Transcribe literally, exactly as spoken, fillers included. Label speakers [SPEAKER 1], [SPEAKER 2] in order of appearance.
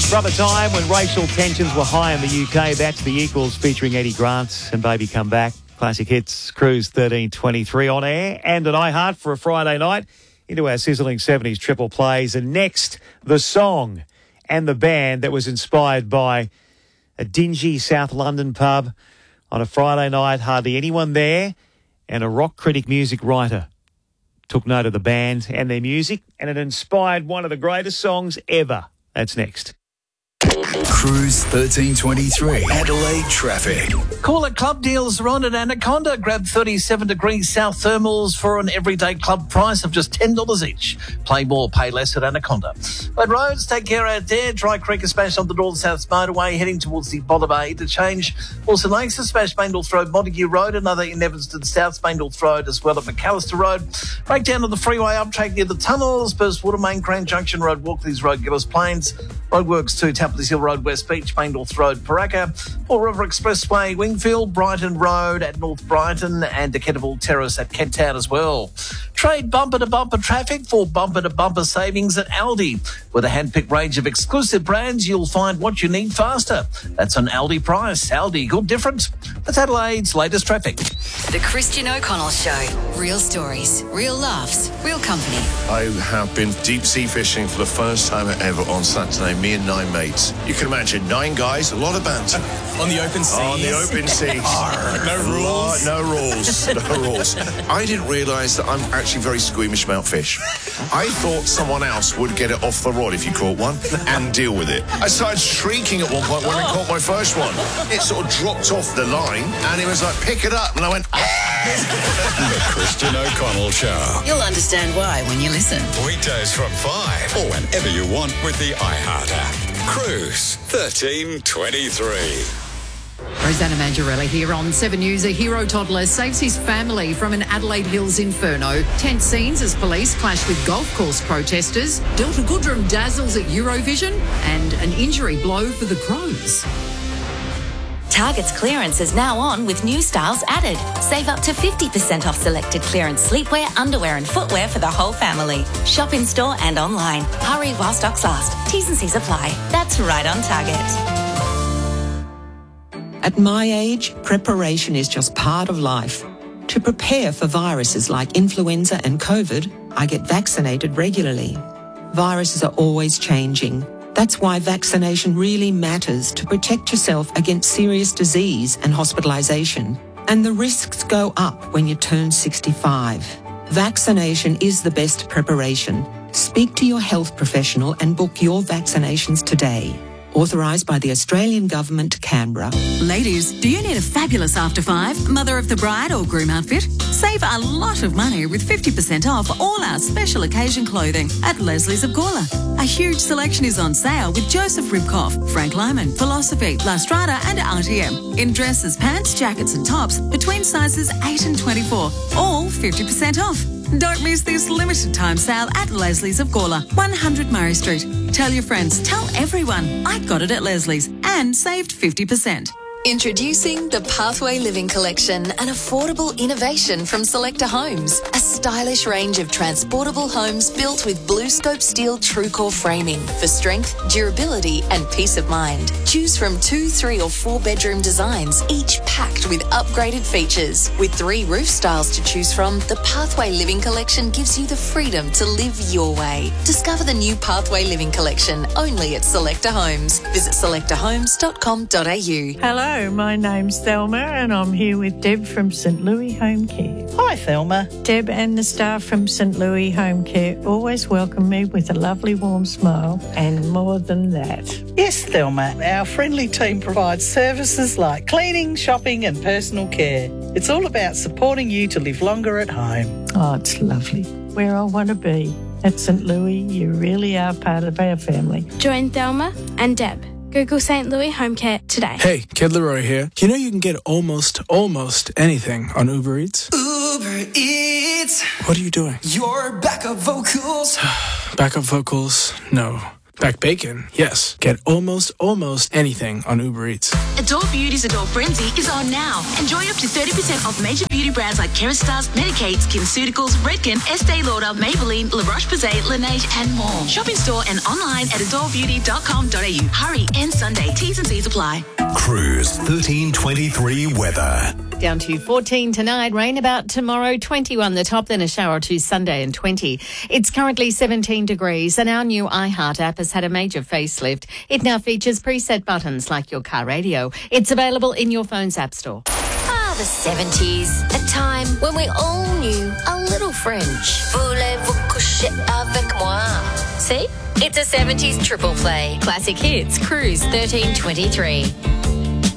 [SPEAKER 1] Brother time when racial tensions were high in the U K. That's The Equals featuring Eddie Grant and Baby Come Back. Classic Hits, Cruise thirteen twenty-three on air and at iHeart for a Friday night into our sizzling seventies triple plays. And next, the song and the band that was inspired by a dingy South London pub on a Friday night, hardly anyone there, and a rock critic music writer took note of the band and their music, and it inspired one of the greatest songs ever. That's next.
[SPEAKER 2] Cruise thirteen twenty-three, Adelaide traffic.
[SPEAKER 3] Call it club deals are on at Anaconda. Grab thirty-seven degrees south thermals for an everyday club price of just ten dollars each. Play more, pay less at Anaconda. But roads, take care out there. Dry Creek is smashed on the north-south motorway heading towards the Bottom Bay. To change, also Lakes is smashed Main North Road, Montague Road, another in Evanston South, Main North Road as well at McAllister Road. Breakdown of the freeway uptrack near the tunnels, Burst Water Main, Crane Junction Road, Walkleys Road, Gillis Plains. Roadworks to Tapley's Hill Road, West Beach, Main North Road, Paraka, Paul River Expressway, Wingfield, Brighton Road at North Brighton, and Decatable Terrace at Kent Town as well. Trade bumper-to-bumper traffic for bumper-to-bumper savings at Aldi. With a hand-picked range of exclusive brands, you'll find what you need faster. That's an Aldi price. Aldi, good difference. That's Adelaide's latest traffic.
[SPEAKER 4] The Christian O'Connell Show. Real stories, real laughs, real company.
[SPEAKER 5] I have been deep-sea fishing for the first time ever on Saturday, me and nine mates. You can imagine, nine guys, a lot of banter.
[SPEAKER 6] On the open sea.
[SPEAKER 5] On the open sea.
[SPEAKER 6] No rules.
[SPEAKER 5] No rules. No rules. I didn't realise that I'm actually very squeamish about fish. I thought someone else would get it off the rod if you caught one and deal with it. I started shrieking at one point when I caught my first one. It sort of dropped off the line and it was like, pick it up. And I went,
[SPEAKER 2] The Christian O'Connell Show.
[SPEAKER 4] You'll understand why when you listen.
[SPEAKER 2] Weekdays from five or whenever you want with the iHeart app. Cruise thirteen twenty-three.
[SPEAKER 7] Rosanna Mangiarella here on Seven News. A hero toddler saves his family from an Adelaide Hills inferno. Tense scenes as police clash with golf course protesters. Delta Goodrum dazzles at Eurovision. And an injury blow for the Crows.
[SPEAKER 8] Target's clearance is now on with new styles added. Save up to fifty percent off selected clearance sleepwear, underwear and footwear for the whole family. Shop in store and online. Hurry while stocks last. T's and C's apply. That's right on Target.
[SPEAKER 9] At my age, preparation is just part of life. To prepare for viruses like influenza and COVID, I get vaccinated regularly. Viruses are always changing. That's why vaccination really matters to protect yourself against serious disease and hospitalisation. And the risks go up when you turn sixty-five. Vaccination is the best preparation. Speak to your health professional and book your vaccinations today. Authorised by the Australian Government, Canberra.
[SPEAKER 10] Ladies, do you need a fabulous after five, mother of the bride or groom outfit? Save a lot of money with fifty percent off all our special occasion clothing at Leslie's of Gawler. A huge selection is on sale with Joseph Ribkoff, Frank Lyman, Philosophy, La Strada and R T M. In dresses, pants, jackets and tops between sizes eight and twenty-four. All fifty percent off. Don't miss this limited time sale at Leslie's of Gawler, one hundred Murray Street. Tell your friends, tell everyone, I got it at Leslie's and saved fifty percent.
[SPEAKER 4] Introducing the Pathway Living Collection, an affordable innovation from Selector Homes. A stylish range of transportable homes built with BlueScope steel TrueCore framing for strength, durability and peace of mind. Choose from two, three or four bedroom designs, each packed with upgraded features. With three roof styles to choose from, the Pathway Living Collection gives you the freedom to live your way. Discover the new Pathway Living Collection only at Selector Homes. Visit selector homes dot com dot a u.
[SPEAKER 11] Hello. Hello, my name's Thelma and I'm here with Deb from St Louis Home Care.
[SPEAKER 12] Hi, Thelma.
[SPEAKER 11] Deb and the staff from St Louis Home Care always welcome me with a lovely warm smile and more than that.
[SPEAKER 12] Yes, Thelma. Our friendly team provides services like cleaning, shopping and personal care. It's all about supporting you to live longer at home.
[SPEAKER 11] Oh, it's lovely. Where I want to be. At St Louis, you really are part of our family.
[SPEAKER 13] Join Thelma and Deb. Google St Louis Home Care today.
[SPEAKER 14] Hey, Kid Leroy here. You know you can get almost, almost anything on Uber Eats?
[SPEAKER 15] Uber Eats.
[SPEAKER 14] What are you doing?
[SPEAKER 15] Your backup vocals.
[SPEAKER 14] Backup vocals? No. Back bacon? Yes. Get almost, almost anything on Uber Eats.
[SPEAKER 15] Adore Beauty's Adore Frenzy is on now. Enjoy up to thirty percent off major beauty brands like Kerastase, Medicaid, SkinCeuticals, Redken, Estee Lauder, Maybelline, La Roche-Posay, Laneige and more. Shop in store and online at adore beauty dot com dot a u. Hurry, end Sunday. T's and C's apply.
[SPEAKER 2] Cruise thirteen twenty-three weather.
[SPEAKER 16] Down to fourteen tonight, rain about tomorrow, twenty-one the top, then a shower or two Sunday and twenty. It's currently seventeen degrees and our new iHeart app has had a major facelift. It now features preset buttons like your car radio. It's available in your phone's app store.
[SPEAKER 17] Ah, the seventies, a time when we all knew a little French. Voulez-vous coucher avec moi? See? It's a seventies triple play. Classic hits, Cruise thirteen twenty-three.